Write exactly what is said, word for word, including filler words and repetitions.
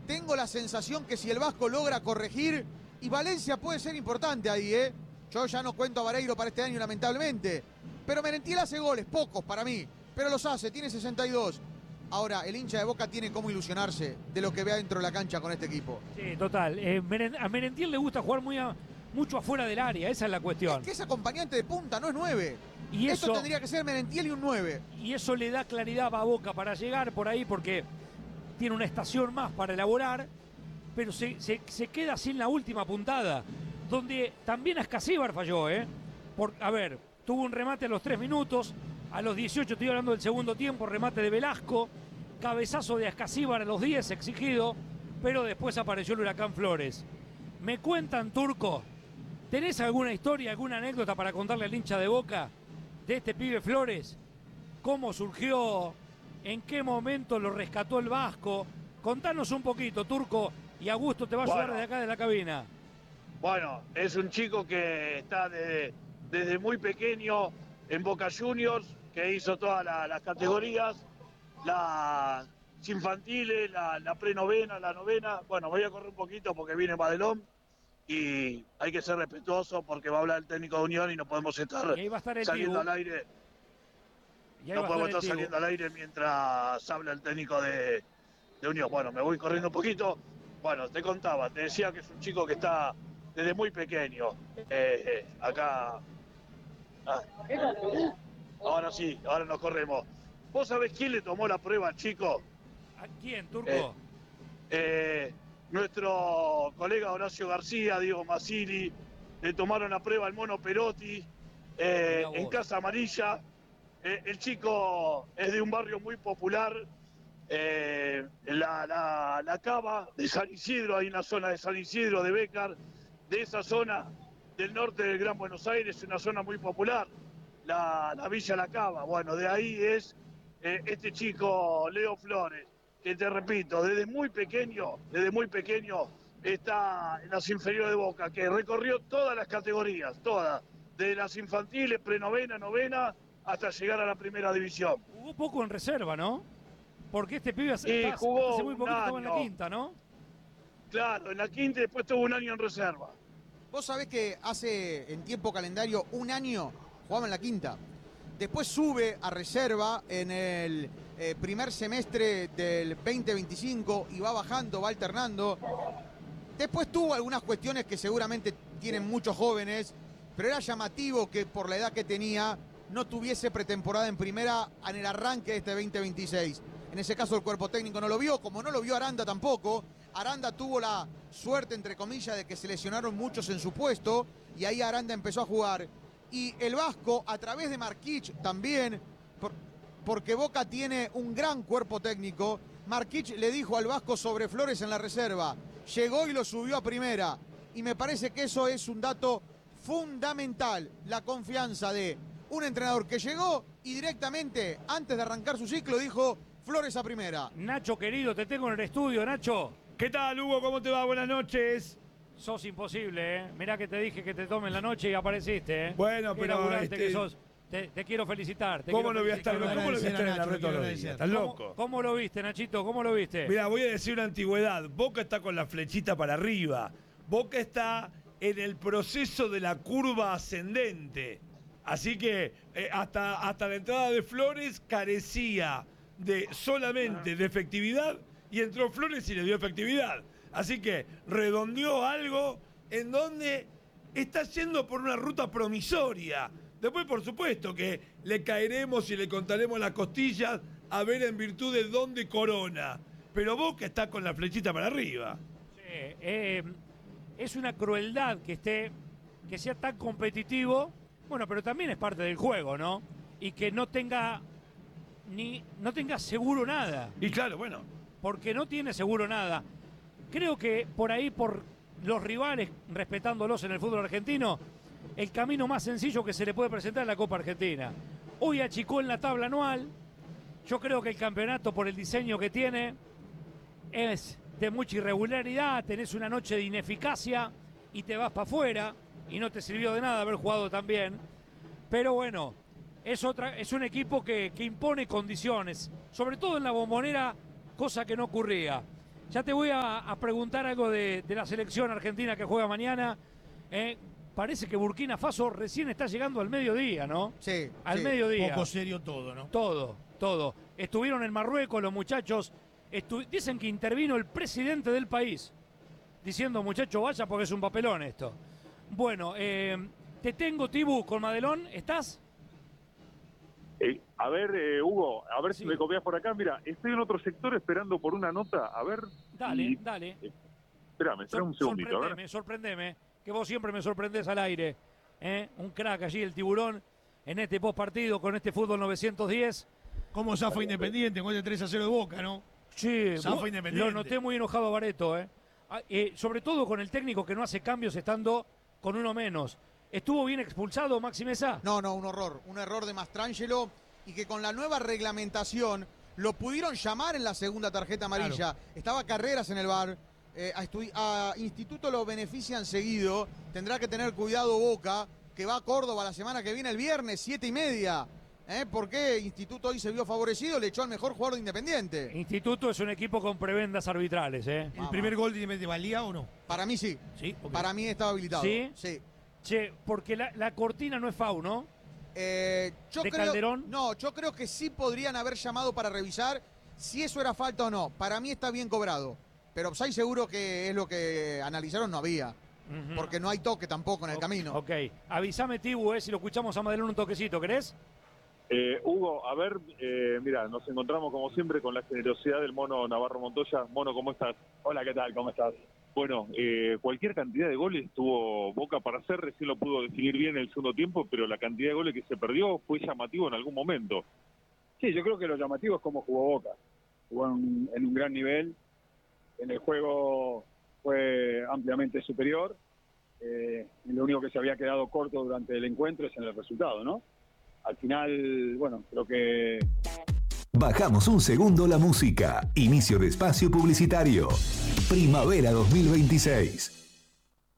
tengo la sensación que si el Vasco logra corregir, y Valencia puede ser importante ahí, ¿eh? Yo ya no cuento a Vareiro para este año, lamentablemente. Pero Merentiel hace goles, pocos para mí, pero los hace, tiene sesenta y dos. Ahora, el hincha de Boca tiene cómo ilusionarse de lo que ve adentro de la cancha con este equipo. Sí, total. Eh, a Merentiel le gusta jugar muy a, mucho afuera del área, esa es la cuestión. Es que es acompañante de punta, no es nueve. Y Esto eso, tendría que ser Merentiel y un nueve. Y eso le da claridad a Boca para llegar por ahí, porque tiene una estación más para elaborar, pero se, se, se queda sin la última puntada, donde también Ascasíbar falló, ¿eh? Por, a ver, tuvo un remate a los tres minutos, a los dieciocho, estoy hablando del segundo tiempo, remate de Velasco, cabezazo de Ascasíbar a los diez exigido, pero después apareció el Huracán Flores. Me cuentan, Turco, ¿tenés alguna historia, alguna anécdota para contarle al hincha de Boca de este pibe Flores? ¿Cómo surgió? ¿En qué momento lo rescató el Vasco? Contanos un poquito, Turco, y Augusto te va a ayudar Bueno. desde acá de la cabina. Bueno, es un chico que está desde, desde muy pequeño en Boca Juniors, que hizo todas la, las categorías, las infantiles, la, la prenovena, la novena. Bueno, voy a correr un poquito porque viene Madelón y hay que ser respetuoso porque va a hablar el técnico de Unión y no podemos estar, Y ahí va a estar el saliendo Dibu. al aire. Y ahí No va a podemos estar estar el Dibu. saliendo al aire mientras habla el técnico de, de Unión. Bueno, me voy corriendo un poquito. Bueno, te contaba, te decía que es un chico que está desde muy pequeño. Eh, eh, acá. Ah. Ahora sí, ahora nos corremos. ¿Vos sabés quién le tomó la prueba al chico? ¿A quién, Turco? Eh, eh, nuestro colega Horacio García, Diego Masili, le tomaron la prueba al Mono Perotti eh, en Casa Amarilla. Eh, el chico es de un barrio muy popular, eh, la, la, la Cava de San Isidro, hay una zona de San Isidro, de Bécar, de esa zona del norte del Gran Buenos Aires, una zona muy popular, la, la Villa La Cava. Bueno, de ahí es eh, este chico Leo Flores, que te repito, desde muy pequeño, desde muy pequeño está en las inferiores de Boca, que recorrió todas las categorías, todas, de las infantiles, prenovena, novena, hasta llegar a la primera división. Jugó poco en reserva, ¿no? Porque este pibe hace, Y hasta, jugó hace muy un poquito estaba en la año. quinta, ¿no? Claro, en la quinta y después tuvo un año en reserva. Vos sabés que hace en tiempo calendario un año jugaba en la quinta. Después sube a reserva en el eh, primer semestre del veinte veinticinco y va bajando, va alternando. Después tuvo algunas cuestiones que seguramente tienen muchos jóvenes, pero era llamativo que por la edad que tenía no tuviese pretemporada en primera en el arranque de este veinte veintiséis. En ese caso el cuerpo técnico no lo vio, como no lo vio Aranda tampoco. Aranda tuvo la suerte, entre comillas, de que se lesionaron muchos en su puesto y ahí Aranda empezó a jugar. Y el Vasco, a través de Marquich también, por, porque Boca tiene un gran cuerpo técnico, Marquich le dijo al Vasco sobre Flores en la reserva, llegó y lo subió a primera. Y me parece que eso es un dato fundamental, la confianza de un entrenador que llegó y directamente, antes de arrancar su ciclo, dijo Flores a primera. Nacho, querido, te tengo en el estudio, Nacho. ¿Qué tal, Hugo? ¿Cómo te va? Buenas noches. Sos imposible, ¿eh? Mirá que te dije que te tome en la noche y apareciste, ¿eh? Bueno, Qué pero, laburante este, que sos. Te, te quiero felicitar. Te ¿Cómo quiero no voy a estar, felicitar. ¿cómo no voy a estar en la red todos los días? ¿Estás ¿Cómo, loco? ¿Cómo lo viste, Nachito? ¿Cómo lo viste? Mira, voy a decir una antigüedad. Boca está con la flechita para arriba. Boca está en el proceso de la curva ascendente. Así que eh, hasta, hasta la entrada de Flores carecía de solamente de efectividad y entró Flores y le dio efectividad. Así que redondeó algo en donde está yendo por una ruta promisoria. Después, por supuesto, que le caeremos y le contaremos las costillas a ver en virtud de dónde corona. Pero Boca está con la flechita para arriba. Sí, eh, es una crueldad que esté, que sea tan competitivo. Bueno, pero también es parte del juego, ¿no? Y que no tenga ni no tenga seguro nada. Y claro, bueno. Porque no tiene seguro nada. Creo que por ahí, por los rivales, respetándolos en el fútbol argentino, el camino más sencillo que se le puede presentar es la Copa Argentina. Hoy achicó en la tabla anual. Yo creo que el campeonato, por el diseño que tiene, es de mucha irregularidad. Tenés una noche de ineficacia y te vas para afuera y no te sirvió de nada haber jugado tan bien. Pero bueno, es, otra, es un equipo que, que impone condiciones, sobre todo en la Bombonera, cosa que no ocurría. Ya te voy a, a preguntar algo de, de la selección argentina que juega mañana. Eh, parece que Burkina Faso recién está llegando al mediodía, ¿no? Sí. Al sí. mediodía. Poco serio todo, ¿no? Todo, todo. Estuvieron en Marruecos los muchachos. Estu- dicen que intervino el presidente del país, diciendo, muchacho, vaya porque es un papelón esto. Bueno, eh, te tengo, Tibu, con Madelón. ¿Estás? Eh, a ver, eh, Hugo, a ver Sí. si me copias por acá. Mira, estoy en otro sector esperando por una nota. A ver. Dale, y- dale. Espérame, espera Sor- un segundito. A ver. sorprendeme, sorprendeme, que vos siempre me sorprendés al aire. ¿eh? Un crack allí, el Tiburón, en este post partido con este fútbol novecientos diez. ¿Cómo zafa Independiente con este tres a cero de Boca, no? Sí, Zafa mu- Independiente. lo noté muy enojado a Barreto, ¿eh? Ah, eh, sobre todo con el técnico que no hace cambios estando con uno menos. ¿Estuvo bien expulsado Maxi Mesa? No, no, un horror. Un error de Mastrangelo y que con la nueva reglamentación lo pudieron llamar en la segunda tarjeta amarilla. Estaba Carreras en el V A R. Eh, a, estu- a Instituto lo benefician seguido. Tendrá que tener cuidado Boca, que va a Córdoba la semana que viene, el viernes, siete y media. ¿Eh? ¿Por qué Instituto hoy se vio favorecido? Le echó al mejor jugador de Independiente. Instituto es un equipo con prebendas arbitrales, ¿eh? ¿El Vamos. primer gol de Independiente valía o no? Para mí sí. Sí, ok. Para mí estaba habilitado. ¿Sí? Sí. Che, porque la, la cortina no es FAU, ¿no? Eh, yo ¿De creo, Calderón? No, yo creo que sí podrían haber llamado para revisar si eso era falta o no. Para mí está bien cobrado. Pero offside seguro que es lo que analizaron, no había. Ujú. Porque no hay toque tampoco en el Ok, camino. Ok, avísame, Tibu, eh, si lo escuchamos a Madelón un toquecito, ¿querés? Eh, Hugo, a ver, eh, mira, nos encontramos como siempre con la generosidad del Mono Navarro Montoya. Mono, ¿cómo estás? Hola, ¿qué tal? ¿Cómo estás? Bueno, eh, cualquier cantidad de goles tuvo Boca para hacer, recién lo pudo definir bien el segundo tiempo, pero la cantidad de goles que se perdió fue llamativo en algún momento. Sí, yo creo que lo llamativo es cómo jugó Boca. Jugó en, en un gran nivel, en el juego fue ampliamente superior, eh, y lo único que se había quedado corto durante el encuentro es en el resultado, ¿no? Al final, bueno, creo que... Bajamos un segundo la música. Inicio de espacio publicitario. Primavera dos mil veintiséis.